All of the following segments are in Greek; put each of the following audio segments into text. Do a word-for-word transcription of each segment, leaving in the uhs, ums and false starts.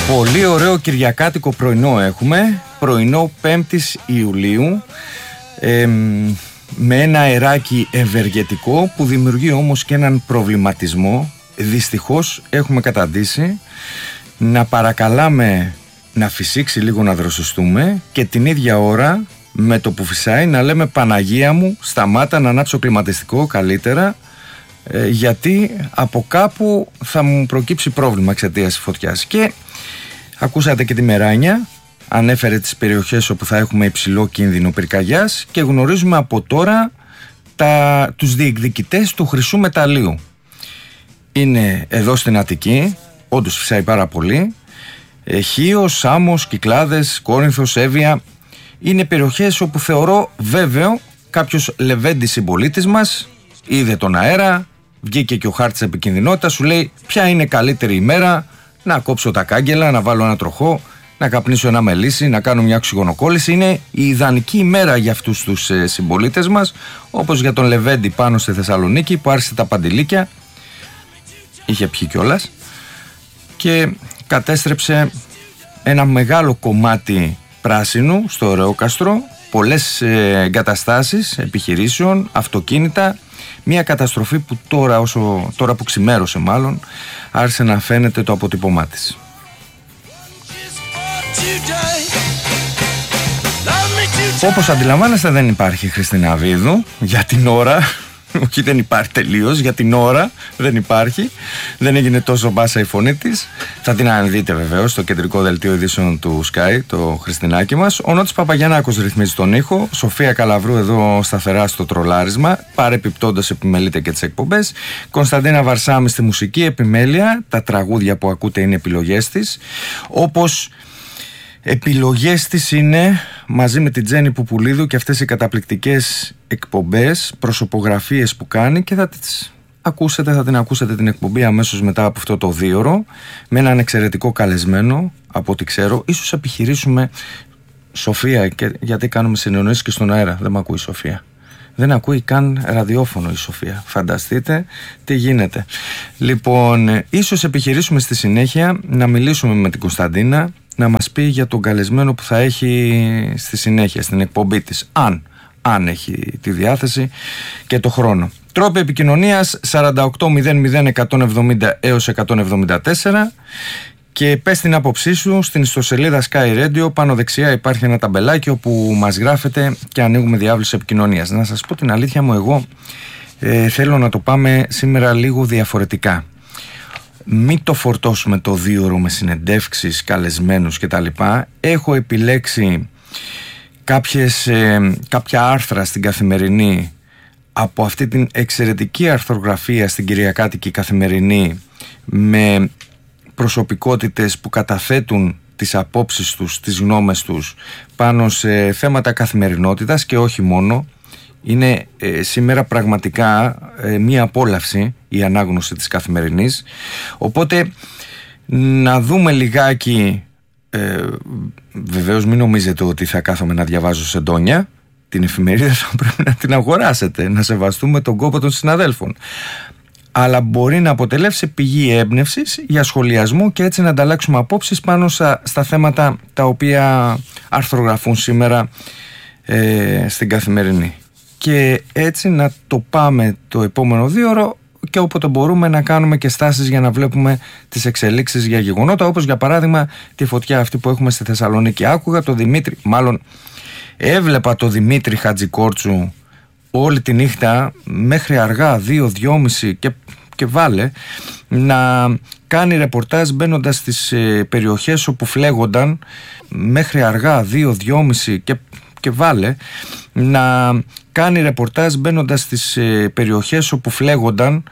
Πολύ ωραίο κυριακάτικο πρωινό έχουμε, πρωινό πέμπτης Ιουλίου, ε, με ένα αεράκι ευεργετικό που δημιουργεί όμως και έναν προβληματισμό. Δυστυχώς έχουμε καταντήσει να παρακαλάμε να φυσήξει λίγο, να δροσιστούμε, και την ίδια ώρα με το που φυσάει να λέμε Παναγία μου, σταμάτα, να ανάψω κλιματιστικό καλύτερα, ε, γιατί από κάπου θα μου προκύψει πρόβλημα εξαιτίας της φωτιάς. Και ακούσατε και τη Μεράνια, ανέφερε τις περιοχές όπου θα έχουμε υψηλό κίνδυνο πυρκαγιάς, και γνωρίζουμε από τώρα τα, τους διεκδικητές του χρυσού μεταλλίου. Είναι εδώ στην Αττική, όντως φυσάει πάρα πολύ, ε, Χίος, Σάμος, Κυκλάδες, Κόρινθος, Εύβοια. Είναι περιοχές όπου θεωρώ βέβαιο κάποιος λεβέντης συμπολίτης μας είδε τον αέρα, βγήκε και ο χάρτης επικινδυνότητας, σου λέει ποια είναι καλύτερη ημέρα να κόψω τα κάγκελα, να βάλω ένα τροχό, να καπνίσω ένα μελίσι, να κάνω μια οξυγονοκόλληση. Είναι η ιδανική ημέρα για αυτούς τους ε, συμπολίτες μας, όπως για τον Λεβέντη πάνω στη Θεσσαλονίκη που άρχισε τα παντιλίκια, είχε πιει κιόλας και κατέστρεψε ένα μεγάλο κομμάτι πράσινου στο Ωρεόκαστρο, πολλές ε, εγκαταστάσεις επιχειρήσεων, αυτοκίνητα. Μια καταστροφή που τώρα, όσο, τώρα που ξημέρωσε μάλλον, άρχισε να φαίνεται το αποτύπωμά της. Όπως αντιλαμβάνεστε, δεν υπάρχει Χριστίνα Βίδου για την ώρα. Όχι, δεν υπάρχει τελείως, για την ώρα δεν υπάρχει. Δεν έγινε τόσο μπάσα η φωνή της. Θα την δείτε βεβαίως στο κεντρικό δελτίο ειδήσεων του Sky, το Χριστινάκι μας. Ο Νότης Παπαγιαννάκος ρυθμίζει τον ήχο. Σοφία Καλαβρού εδώ σταθερά στο τρολάρισμα, παρεπιπτόντως επιμελείται και τις εκπομπές. Κωνσταντίνα Βαρσάμι στη μουσική επιμέλεια. Τα τραγούδια που ακούτε είναι επιλογές της. Όπως επιλογές της είναι, μαζί με την Τζέννη Πουπουλίδου, και αυτές οι καταπληκτικές εκπομπές, προσωπογραφίες που κάνει, και θα τις ακούσετε, θα την ακούσετε την εκπομπή αμέσως μετά από αυτό το δίωρο, με έναν εξαιρετικό καλεσμένο, από ό,τι ξέρω. Ίσως επιχειρήσουμε, Σοφία, και γιατί κάνουμε συνεννοήσεις και στον αέρα. Δεν με ακούει η Σοφία. Δεν ακούει καν ραδιόφωνο η Σοφία. Φανταστείτε τι γίνεται. Λοιπόν, ίσως επιχειρήσουμε στη συνέχεια να μιλήσουμε με την Κωνσταντίνα, να μας πει για τον καλεσμένο που θα έχει στη συνέχεια στην εκπομπή της, αν, αν έχει τη διάθεση και το χρόνο. Τρόποι επικοινωνίας σαράντα οκτώ μηδέν μηδέν εκατόν εβδομήντα έως εκατόν εβδομήντα τέσσερα, και πες την άποψή σου στην ιστοσελίδα Sky Radio. Πάνω δεξιά υπάρχει ένα ταμπελάκι όπου μας γράφετε και ανοίγουμε διάβλους επικοινωνίας. Να σας πω την αλήθεια μου, εγώ ε, θέλω να το πάμε σήμερα λίγο διαφορετικά. Μην το φορτώσουμε το δίωρο με συνεντεύξεις, καλεσμένους κτλ. Έχω επιλέξει κάποιες, ε, κάποια άρθρα στην Καθημερινή, από αυτή την εξαιρετική αρθρογραφία στην Κυριακάτικη Καθημερινή, με προσωπικότητες που καταθέτουν τις απόψεις τους, τις γνώμες τους πάνω σε θέματα καθημερινότητας και όχι μόνο. Είναι ε, σήμερα πραγματικά ε, μία απόλαυση η ανάγνωση της Καθημερινής. Οπότε να δούμε λιγάκι, ε, βεβαίως μην νομίζετε ότι θα κάθομαι να διαβάζω σεντόνια. Την εφημερίδα θα πρέπει να την αγοράσετε, να σεβαστούμε τον κόπο των συναδέλφων. Αλλά μπορεί να αποτελέσει πηγή έμπνευσης για σχολιασμό και έτσι να ανταλλάξουμε απόψεις πάνω στα, στα θέματα τα οποία αρθρογραφούν σήμερα ε, στην Καθημερινή. Και έτσι να το πάμε το επόμενο δίωρο, και όποτε μπορούμε να κάνουμε και στάσεις για να βλέπουμε τις εξελίξεις για γεγονότα, όπως για παράδειγμα τη φωτιά αυτή που έχουμε στη Θεσσαλονίκη. Άκουγα τον Δημήτρη, μάλλον έβλεπα τον Δημήτρη Χατζικόρτσου όλη τη νύχτα μέχρι αργά δύο, δυόμιση και, και βάλε να κάνει ρεπορτάζ μπαίνοντας στις ε, περιοχές όπου φλέγονταν μέχρι αργά δύο, δυόμιση και, και βάλε να κάνει ρεπορτάζ μπαίνοντας στις ε, περιοχές όπου φλέγονταν,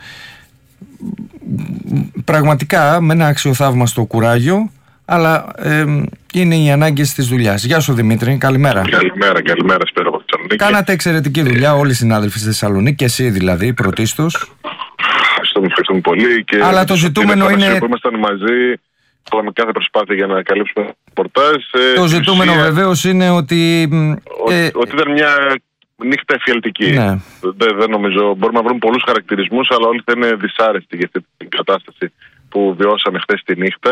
πραγματικά με ένα αξιοθαύμαστο κουράγιο, αλλά ε, είναι οι ανάγκες της δουλειάς. Γεια σου Δημήτρη, καλημέρα. Καλημέρα, καλημέρα, Σπύρο από Θεσσαλονίκη. Κάνατε εξαιρετική δουλειά όλοι οι συνάδελφοι στη Θεσσαλονίκη, και εσύ δηλαδή πρωτίστως. Ευχαριστούμε, ευχαριστούμε πολύ. Και αλλά το ζητούμενο είναι... που ήμασταν μαζί, κάναμε κάθε προσπάθεια για να καλύψουμε το ρεπορτάζ. Το ζητούμενο ουσία, βεβαίως είναι ότι... Ότι, ε, ότι ήταν μια νύχτα εφιαλτική. Ναι. Δεν, δεν νομίζω, μπορούμε να βρούμε πολλούς χαρακτηρισμούς, αλλά όλοι θα είναι δυσάρεστοι για αυτή την κατάσταση που βιώσαμε χθες τη νύχτα.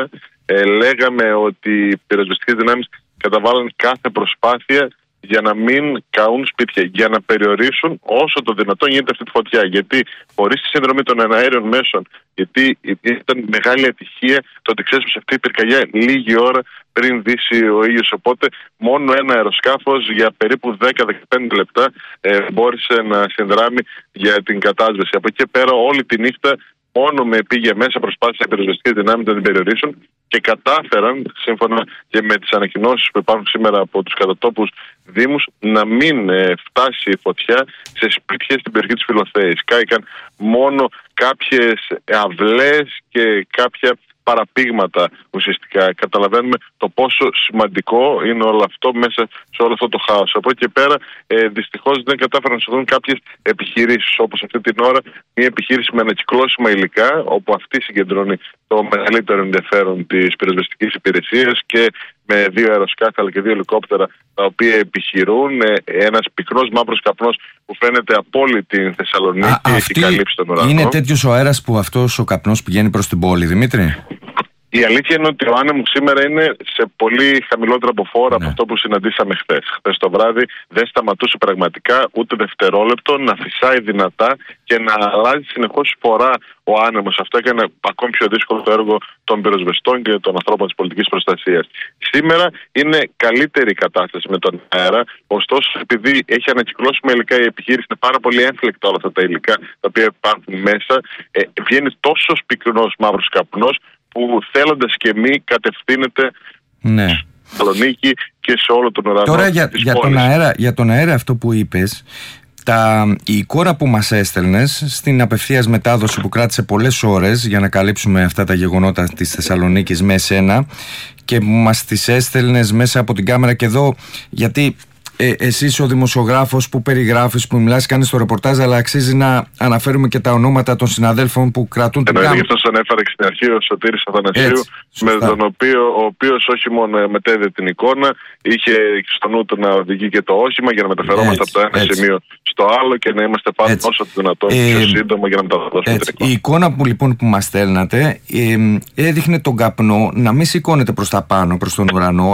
ε, λέγαμε ότι οι πυροσβεστικές δυνάμεις καταβάλαν κάθε προσπάθεια για να μην καούν σπίτια, για να περιορίσουν όσο το δυνατόν γίνεται αυτή τη φωτιά. Γιατί χωρίς τη συνδρομή των εναέριων μέσων, γιατί ήταν μεγάλη ατυχία το ότι ξέσπασε αυτή η πυρκαγιά λίγη ώρα πριν δύσει ο ήλιος. Οπότε μόνο ένα αεροσκάφος για περίπου δέκα με δεκαπέντε λεπτά ε, μπόρεσε να συνδράμει για την κατάσβεση. Από εκεί και πέρα όλη τη νύχτα μόνο με πήγε μέσα προσπάθησαν οι πυροσβεστικές δυνάμεις να την περιορίσουν και κατάφεραν, σύμφωνα και με τις ανακοινώσεις που υπάρχουν σήμερα από τους κατατόπους δήμους, να μην ε, φτάσει η φωτιά σε σπίτια στην περιοχή της Φιλοθέης. Κάηκαν μόνο κάποιες αυλές και κάποια παραπήγματα ουσιαστικά. Καταλαβαίνουμε το πόσο σημαντικό είναι όλο αυτό μέσα σε όλο αυτό το χάος. Από εκεί και πέρα ε, δυστυχώς δεν κατάφεραν να σωθούν κάποιες επιχειρήσεις, όπως αυτή την ώρα μια επιχείρηση με ανακυκλώσιμα υλικά, όπου αυτή συγκεντρώνει το μεγαλύτερο ενδιαφέρον της πυροσβεστικής υπηρεσίας και με δύο αεροσκάφη αλλά και δύο ελικόπτερα τα οποία επιχειρούν. Ε, ένας πυκνός μαύρος καπνός που φαίνεται από όλη την Θεσσαλονίκη Α, έχει καλύψει τον ουρανό. Είναι τέτοιος ο αέρας που αυτός ο καπνός πηγαίνει προς την πόλη, Δημήτρη? Η αλήθεια είναι ότι ο άνεμος σήμερα είναι σε πολύ χαμηλότερα αποφόρα ναι. από αυτό που συναντήσαμε χθες. Χθες το βράδυ δεν σταματούσε πραγματικά ούτε δευτερόλεπτο να φυσάει δυνατά και να αλλάζει συνεχώς φορά ο άνεμος. Αυτό έκανε ακόμη πιο δύσκολο το έργο των πυροσβεστών και των ανθρώπων της πολιτικής προστασίας. Σήμερα είναι καλύτερη η κατάσταση με τον αέρα, ωστόσο επειδή έχει ανακυκλώσιμα υλικά η επιχείρηση, είναι πάρα πολύ έμφλεκτα όλα αυτά τα υλικά τα οποία υπάρχουν μέσα, ε, βγαίνει τόσο πυκνός μαύρος καπνός που θέλοντας και μη κατευθύνεται ναι. στη Θεσσαλονίκη και σε όλο τον ουρανό. Τώρα για, για, τον αέρα, για τον αέρα αυτό που είπες, τα, η εικόνα που μας έστελνες στην απευθείας μετάδοση που κράτησε πολλές ώρες για να καλύψουμε αυτά τα γεγονότα της Θεσσαλονίκης με εσένα και μας τις έστελνες μέσα από την κάμερα και εδώ, γιατί Ε, εσύ ο δημοσιογράφος που περιγράφεις, που μιλάς, κάνεις το ρεπορτάζ, αλλά αξίζει να αναφέρουμε και τα ονόματα των συναδέλφων που κρατούν την κάμερα. Εννοείται, γι' αυτό τον έφερε και στην αρχή ο Σωτήρης Αθανασίου, με τον οποίο, ο οποίος όχι μόνο μετέδιδε την εικόνα, είχε στο νου του να οδηγεί και το όχημα για να μεταφερόμαστε από το ένα έτσι. σημείο στο άλλο και να είμαστε πάνω έτσι. όσο το δυνατόν ε, πιο σύντομα για να μεταδώσουμε την εικόνα. Η εικόνα που λοιπόν που μας στέλνατε ε, έδειχνε τον καπνό να μην σηκώνεται προς τα πάνω, προς τον ουρανό,